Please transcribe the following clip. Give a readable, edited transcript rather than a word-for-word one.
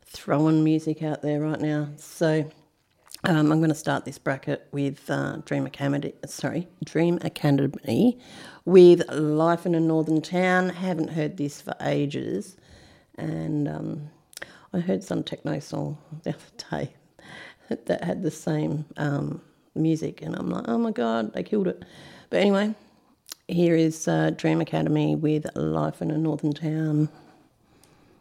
throwing music out there right now. So I'm going to start this bracket with Dream Academy with Life in a Northern Town. Haven't heard this for ages. And I heard some techno song the other day that had the same music, and I'm like, oh my God, they killed it. But anyway, here is Dream Academy with Life in a Northern Town.